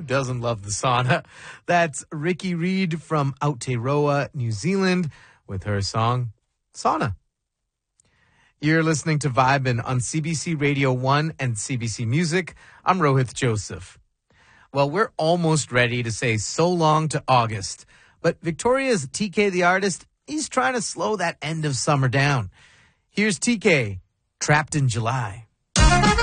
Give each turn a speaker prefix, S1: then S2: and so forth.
S1: doesn't love the sauna? That's Ricky Reed from Aotearoa, New Zealand, with her song, Sauna. You're listening to Vibin' on CBC Radio 1 and CBC Music. I'm Rohith Joseph. Well, we're almost ready to say so long to August, but Victoria's TK the Artist, he's trying to slow that end of summer down. Here's TK, Trapped in July.